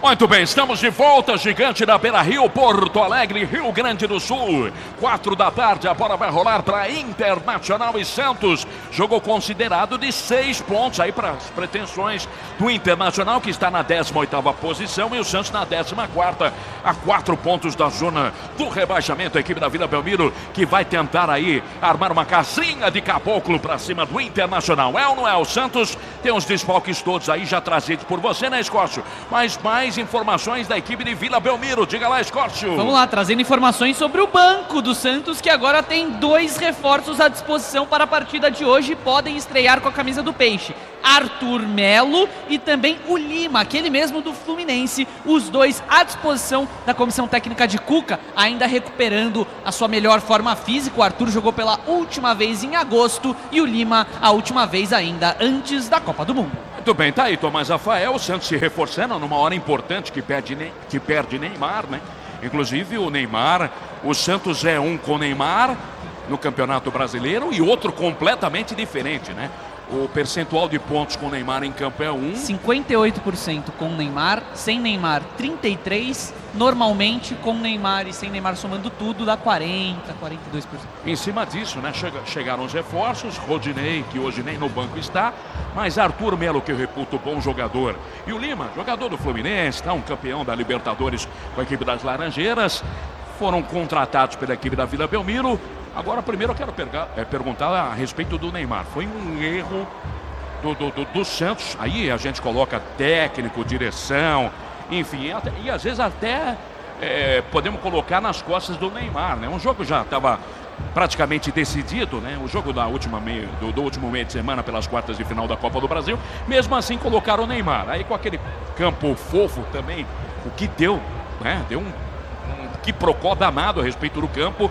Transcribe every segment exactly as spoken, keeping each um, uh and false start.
Muito bem, estamos de volta, gigante da Beira-Rio, Porto Alegre, Rio Grande do Sul. Quatro da tarde, a bola vai rolar para Internacional e Santos. Jogo considerado de seis pontos aí para as pretensões do Internacional, que está na décima oitava posição, e o Santos na décima quarta, a quatro pontos da zona do rebaixamento. A equipe da Vila Belmiro que vai tentar aí armar uma casinha de caboclo para cima do Internacional. É ou não é? O Santos tem os desfalques todos aí já trazidos por você, né, Escócio? Mas mais informações da equipe de Vila Belmiro. Diga lá, Escócio. Vamos lá, trazendo informações sobre o banco do Santos, que agora tem dois reforços à disposição para a partida de hoje e podem estrear com a camisa do Peixe. Arthur Melo e também o Lima, aquele mesmo do Fluminense, os dois à disposição da comissão técnica de Cuca, ainda recuperando a sua melhor forma física. O Arthur jogou pela última vez em agosto e o Lima a última vez ainda antes da Copa do Mundo. Muito bem, tá aí Tomás Rafael, o Santos se reforçando numa hora importante que perde, que perde Neymar, né? Inclusive o Neymar, o Santos é um com Neymar no Campeonato Brasileiro e outro completamente diferente, né? O percentual de pontos com Neymar em campo é um. cinquenta e oito por cento com Neymar, sem Neymar trinta e três por cento. Normalmente com Neymar e sem Neymar somando tudo dá quarenta, quarenta e dois por cento. Em cima disso, né, chegaram os reforços, Rodinei, que hoje nem no banco está, mas Arthur Melo, que eu reputo bom jogador, e o Lima, jogador do Fluminense, tá, um campeão da Libertadores com a equipe das Laranjeiras, foram contratados pela equipe da Vila Belmiro. Agora, primeiro eu quero perga, é, perguntar a respeito do Neymar. Foi um erro do, do, do, do Santos. Aí a gente coloca técnico, direção, enfim, e, até, e às vezes até é, podemos colocar nas costas do Neymar, né? Um jogo já estava praticamente decidido, né? O jogo da última meio, do, do último meio de semana pelas quartas de final da Copa do Brasil. Mesmo assim colocaram o Neymar. Aí com aquele campo fofo também, o que deu, né? Deu um, um quiprocó danado a respeito do campo.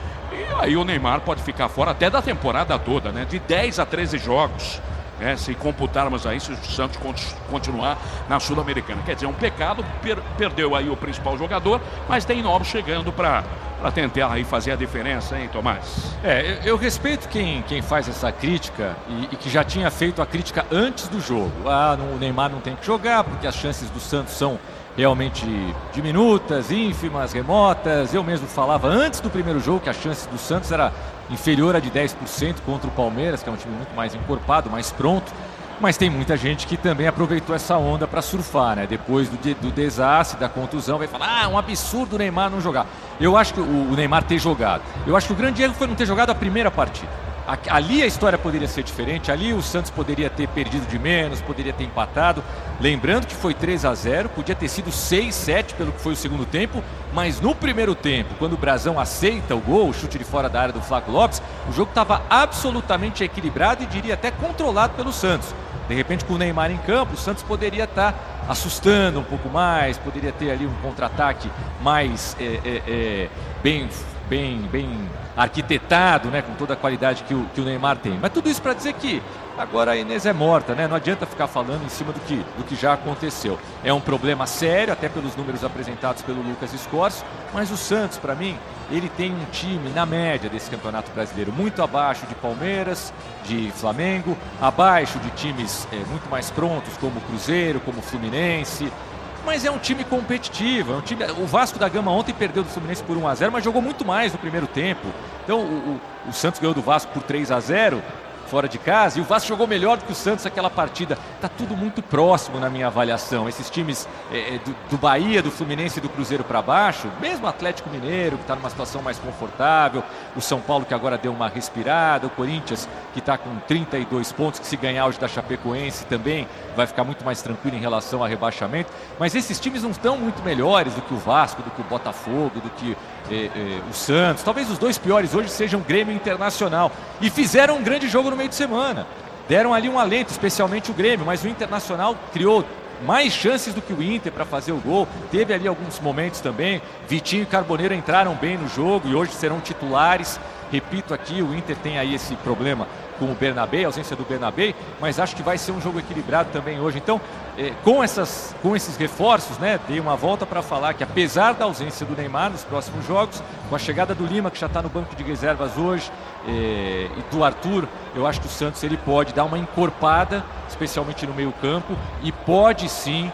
E aí o Neymar pode ficar fora até da temporada toda, né? De dez a treze jogos, né? Se computarmos aí, se o Santos continuar na Sul-Americana. Quer dizer, um pecado, per perdeu aí o principal jogador, mas tem novos chegando para tentar aí fazer a diferença, hein, Tomás? É, eu, eu respeito quem, quem faz essa crítica e, e que já tinha feito a crítica antes do jogo. Ah, não, o Neymar não tem que jogar porque as chances do Santos são realmente diminutas, ínfimas, remotas. Eu mesmo falava antes do primeiro jogo que a chance do Santos era inferior a de dez por cento contra o Palmeiras, que é um time muito mais encorpado, mais pronto. Mas tem muita gente que também aproveitou essa onda para surfar, né? Depois do, de, do desastre, da contusão, vai falar, ah, é um absurdo o Neymar não jogar. Eu acho que o, o Neymar ter jogado. Eu acho que o grande erro foi não ter jogado a primeira partida. Ali a história poderia ser diferente, ali o Santos poderia ter perdido de menos, poderia ter empatado. Lembrando que foi três a zero, podia ter sido seis a sete pelo que foi o segundo tempo, mas no primeiro tempo, quando o Brazão aceita o gol, o chute de fora da área do Flávio Lopes, o jogo estava absolutamente equilibrado e diria até controlado pelo Santos. De repente, com o Neymar em campo, o Santos poderia estar assustando um pouco mais, poderia ter ali um contra-ataque mais é, é, é, bem, bem, bem arquitetado, né, com toda a qualidade que o, que o Neymar tem. Mas tudo isso para dizer que agora a Inês é morta, né? Não adianta ficar falando em cima do que, do que já aconteceu. É um problema sério, até pelos números apresentados pelo Lucas Escorcio, mas o Santos, para mim, ele tem um time na média desse Campeonato Brasileiro, muito abaixo de Palmeiras, de Flamengo, abaixo de times é, muito mais prontos, como o Cruzeiro, como o Fluminense. Mas é um time competitivo, é um time... O Vasco da Gama ontem perdeu do Fluminense por um a zero, mas jogou muito mais no primeiro tempo. Então o, o, o Santos ganhou do Vasco por três a zero fora de casa, e o Vasco jogou melhor do que o Santos naquela partida. Tá tudo muito próximo na minha avaliação. Esses times é, do, do Bahia, do Fluminense e do Cruzeiro para baixo, mesmo o Atlético Mineiro, que está numa situação mais confortável, o São Paulo, que agora deu uma respirada, o Corinthians, que está com trinta e dois pontos, que se ganhar hoje da Chapecoense também vai ficar muito mais tranquilo em relação ao rebaixamento. Mas esses times não estão muito melhores do que o Vasco, do que o Botafogo, do que é, é, o Santos. Talvez os dois piores hoje sejam Grêmio e Internacional. E fizeram um grande jogo no meio de semana. Deram ali um alento, especialmente o Grêmio, mas o Internacional criou mais chances do que o Inter para fazer o gol. Teve ali alguns momentos também. Vitinho e Carboneiro entraram bem no jogo e hoje serão titulares. Repito aqui, o Inter tem aí esse problema com o Bernabé, a ausência do Bernabé, mas acho que vai ser um jogo equilibrado também hoje. Então, eh, com, essas, com esses reforços, né, dei uma volta para falar que apesar da ausência do Neymar nos próximos jogos, com a chegada do Lima, que já está no banco de reservas hoje, eh, e do Arthur, eu acho que o Santos ele pode dar uma encorpada, especialmente no meio campo, e pode sim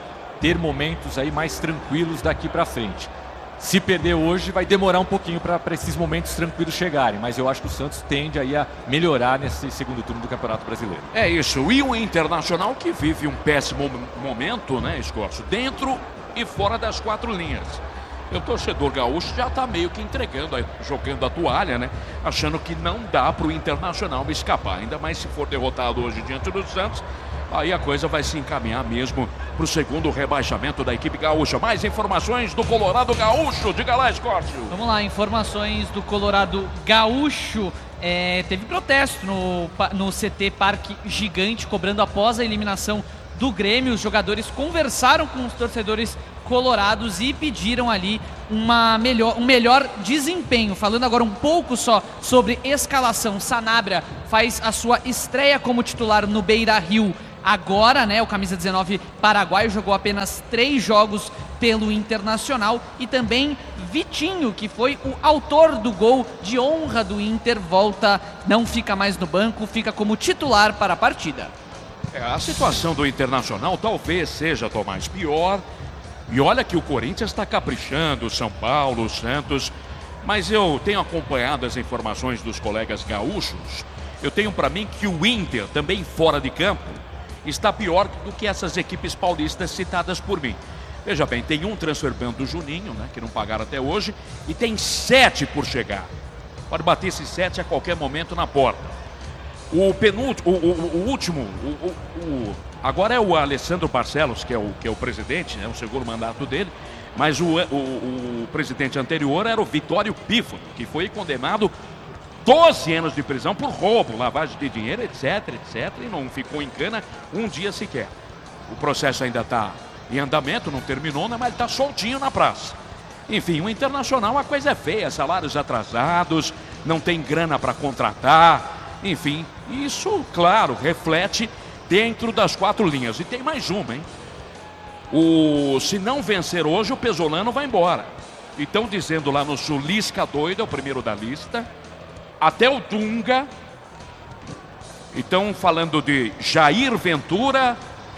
ter momentos aí mais tranquilos daqui para frente. Se perder hoje, vai demorar um pouquinho para esses momentos tranquilos chegarem, mas eu acho que o Santos tende aí a melhorar nesse segundo turno do Campeonato Brasileiro. É isso, e o Internacional que vive um péssimo momento, né, Escorço, dentro e fora das quatro linhas. O torcedor gaúcho já está meio que entregando, jogando a toalha, né, achando que não dá para o Internacional escapar, ainda mais se for derrotado hoje diante do Santos. Aí a coisa vai se encaminhar mesmo para o segundo rebaixamento da equipe gaúcha. Mais informações do Colorado Gaúcho. Diga lá, Escórcio. Vamos lá, informações do Colorado Gaúcho. É, teve protesto no, no C T Parque Gigante, cobrando após a eliminação do Grêmio. Os jogadores conversaram com os torcedores colorados e pediram ali uma melhor, um melhor desempenho. Falando agora um pouco só sobre escalação. Sanabria faz a sua estreia como titular no Beira-Rio. Agora, né, o camisa dezenove paraguaio jogou apenas três jogos pelo Internacional, e também Vitinho, que foi o autor do gol de honra do Inter, volta, não fica mais no banco, fica como titular para a partida. É, a situação do Internacional talvez seja, Tomás, pior, e olha que o Corinthians está caprichando, São Paulo, Santos, mas eu tenho acompanhado as informações dos colegas gaúchos, eu tenho para mim que o Inter, também fora de campo, está pior do que essas equipes paulistas citadas por mim. Veja bem, tem um transfer ban do Juninho, né, que não pagaram até hoje, e tem sete por chegar. Pode bater esses sete a qualquer momento na porta. O penúltimo, o, o, o último, o, o, o, agora é o Alessandro Barcelos, que é o, que é o presidente, né, o segundo mandato dele, mas o, o, o presidente anterior era o Vitório Pífano, que foi condenado doze anos de prisão por roubo, lavagem de dinheiro, etc, etc, e não ficou em cana um dia sequer. O processo ainda está em andamento, não terminou, né, mas está soltinho na praça. Enfim, o Internacional, a coisa é feia, salários atrasados, não tem grana para contratar, enfim, isso, claro, reflete dentro das quatro linhas. E tem mais uma, hein? O, se não vencer hoje, o Pesolano vai embora. E estão dizendo lá no Sul, Lisca doido, é o primeiro da lista. Até o Dunga. Estão falando de Jair Ventura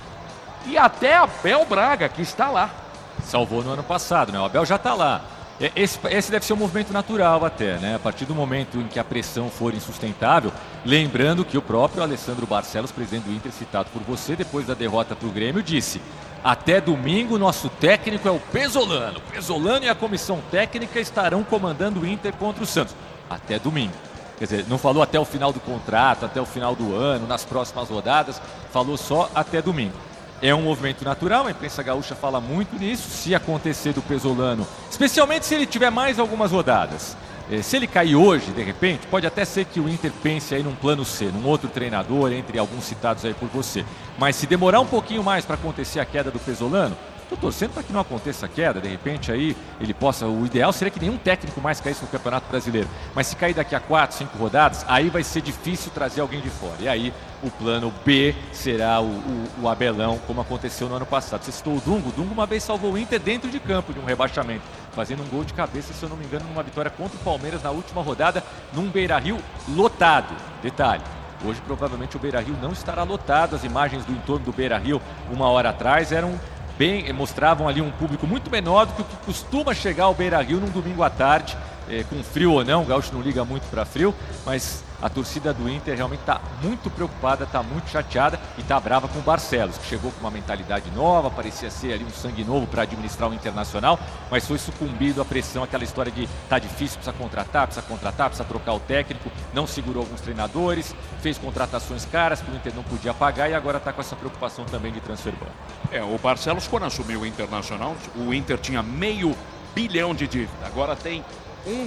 e até Abel Braga, que está lá. Salvou no ano passado, né? O Abel já está lá. Esse, esse deve ser um movimento natural até, né? A partir do momento em que a pressão for insustentável, lembrando que o próprio Alessandro Barcelos, presidente do Inter, citado por você, depois da derrota para o Grêmio, disse: até domingo nosso técnico é o Pesolano. O Pesolano e a comissão técnica estarão comandando o Inter contra o Santos. Até domingo. Quer dizer, não falou até o final do contrato, até o final do ano, nas próximas rodadas, falou só até domingo. É um movimento natural, a imprensa gaúcha fala muito nisso. Se acontecer do Pesolano, especialmente se ele tiver mais algumas rodadas, se ele cair hoje, de repente, pode até ser que o Inter pense aí num plano C, num outro treinador, entre alguns citados aí por você. Mas se demorar um pouquinho mais para acontecer a queda do Pesolano, estou torcendo para que não aconteça a queda, de repente aí ele possa, o ideal seria que nenhum técnico mais caísse no Campeonato Brasileiro, mas se cair daqui a quatro, cinco rodadas, aí vai ser difícil trazer alguém de fora, e aí o plano B será o, o, o Abelão, como aconteceu no ano passado. Você citou o Dungo, o Dungo uma vez salvou o Inter dentro de campo de um rebaixamento, fazendo um gol de cabeça, se eu não me engano, numa vitória contra o Palmeiras na última rodada, num Beira-Rio lotado. Detalhe, hoje provavelmente o Beira-Rio não estará lotado, as imagens do entorno do Beira-Rio uma hora atrás eram bem, mostravam ali um público muito menor do que o que costuma chegar ao Beira-Rio num domingo à tarde, é, com frio ou não, o Gaúcho não liga muito para frio, mas a torcida do Inter realmente está muito preocupada, está muito chateada e está brava com o Barcelos, que chegou com uma mentalidade nova, parecia ser ali um sangue novo para administrar o Internacional, mas foi sucumbido à pressão, aquela história de tá difícil, precisa contratar, precisa contratar, precisa trocar o técnico, não segurou alguns treinadores, fez contratações caras que o Inter não podia pagar e agora está com essa preocupação também de transfer ban. É, o Barcelos, quando assumiu o Internacional, o Inter tinha meio bilhão de dívida, agora tem um,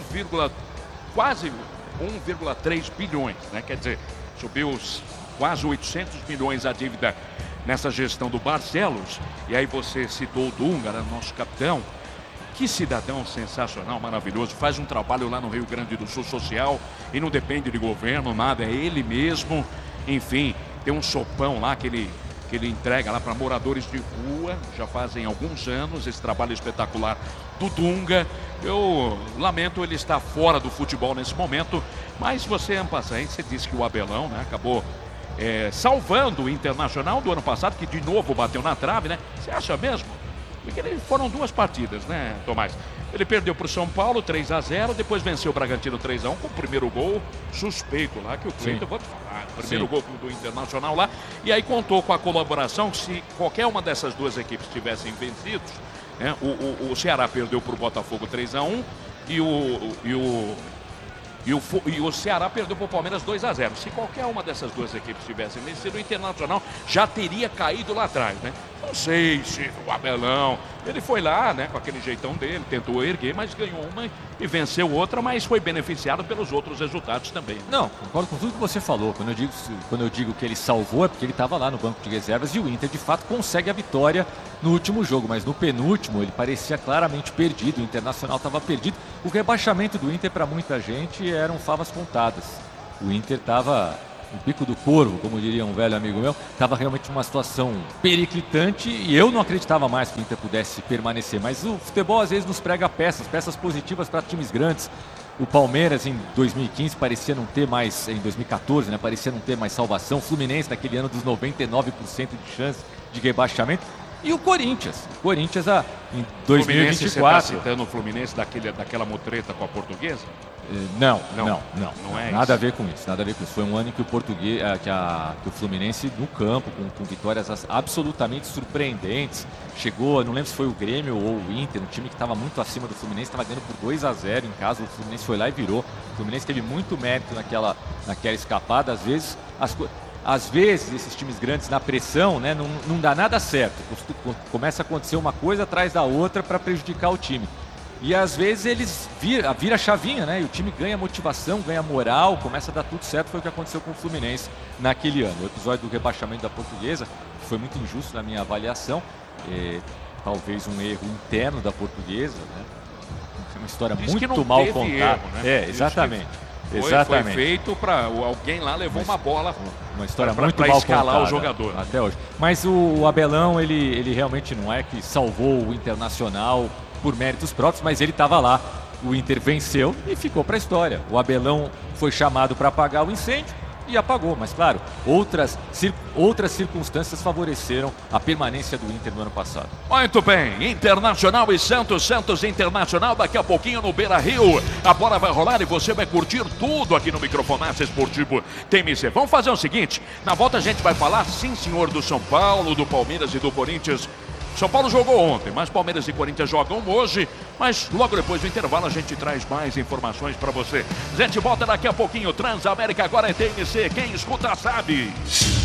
quase um vírgula três bilhões, né? Quer dizer, subiu quase oitocentos milhões a dívida nessa gestão do Barcelos. E aí você citou o Dunga, né, nosso capitão. Que cidadão sensacional, maravilhoso, faz um trabalho lá no Rio Grande do Sul social e não depende de governo, nada, é ele mesmo. Enfim, tem um sopão lá que ele, que ele entrega lá para moradores de rua, já fazem alguns anos, esse trabalho espetacular do Dunga. Eu lamento ele estar fora do futebol nesse momento, mas você, Ampassante, você disse que o Abelão, né, acabou é, salvando o Internacional do ano passado, que de novo bateu na trave, né? Você acha mesmo? Porque ele, foram duas partidas, né, Tomás? Ele perdeu para o São Paulo três a zero, depois venceu o Bragantino três a um com o primeiro gol suspeito lá, que o Cleiton, vou te falar, o primeiro Sim. gol do Internacional lá, e aí contou com a colaboração que se qualquer uma dessas duas equipes tivessem vencido, né, o, o, o Ceará perdeu para o Botafogo três a um e o... E o E o, e o Ceará perdeu para o Palmeiras dois a zero. Se qualquer uma dessas duas equipes tivessem vencido, o Internacional já teria caído lá atrás, né? Não sei se o Abelão, ele foi lá, né, com aquele jeitão dele, tentou erguer, mas ganhou uma e venceu outra, mas foi beneficiado pelos outros resultados também. Não, concordo com tudo que você falou. Quando eu digo, quando eu digo que ele salvou, é porque ele estava lá no banco de reservas e o Inter, de fato, consegue a vitória no último jogo, mas no penúltimo ele parecia claramente perdido, o Internacional estava perdido. O rebaixamento do Inter, para muita gente, eram favas contadas. O Inter estava no bico do corvo, como diria um velho amigo meu, estava realmente numa situação periclitante e eu não acreditava mais que o Inter pudesse permanecer, mas o futebol às vezes nos prega peças, peças positivas para times grandes. O Palmeiras em dois mil e quinze parecia não ter mais, em dois mil e quatorze, né, parecia não ter mais salvação. O Fluminense naquele ano dos noventa e nove por cento de chance de rebaixamento. E o Corinthians, o Corinthians a, em dois mil e vinte e quatro. Você está citando o Fluminense daquele, daquela mutreta com a Portuguesa? Não, não, não, não, não é nada isso. a ver com isso, nada a ver com isso. Foi um ano em que o português, que, a, que o Fluminense no campo, com, com vitórias absolutamente surpreendentes, chegou, não lembro se foi o Grêmio ou o Inter, um time que estava muito acima do Fluminense, estava ganhando por dois a zero em casa, o Fluminense foi lá e virou. O Fluminense teve muito mérito naquela, naquela escapada, às vezes as coisas. Às vezes, esses times grandes na pressão, né, não, não dá nada certo. Começa a acontecer uma coisa atrás da outra para prejudicar o time. E às vezes eles viram vira a chavinha, né? E o time ganha motivação, ganha moral, começa a dar tudo certo. Foi o que aconteceu com o Fluminense naquele ano. O episódio do rebaixamento da Portuguesa foi muito injusto na minha avaliação. É, talvez um erro interno da Portuguesa, né? É uma história Diz muito mal contada. Erro, né? É, exatamente. Foi, Exatamente. foi feito para alguém lá levou Mas, uma bola. Uma história pra, muito pra mal escalar contada o jogador. Até hoje. Mas o, o Abelão, ele, ele realmente não é que salvou o Internacional por méritos próprios, mas ele estava lá. O Inter venceu e ficou para a história. O Abelão foi chamado para apagar o incêndio e apagou. Mas claro, outras, cir, outras circunstâncias favoreceram a permanência do Inter no ano passado. Muito bem, Internacional e Santos, Santos Internacional, daqui a pouquinho no Beira-Rio. A bola vai rolar e você vai curtir tudo aqui no Microfonaço Esportivo T M C. Vamos fazer o seguinte, na volta a gente vai falar, sim senhor, do São Paulo, do Palmeiras e do Corinthians. São Paulo jogou ontem, mas Palmeiras e Corinthians jogam hoje. Mas logo depois do intervalo a gente traz mais informações para você. A gente volta daqui a pouquinho. Transamérica agora é T M C. Quem escuta sabe.